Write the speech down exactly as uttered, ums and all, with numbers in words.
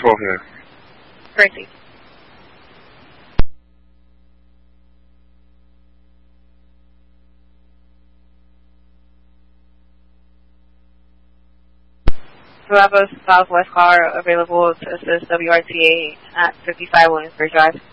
twelve here. Gracie. Bravo Southwest car available to assist W R T A at fifty-five Williamsburg Drive.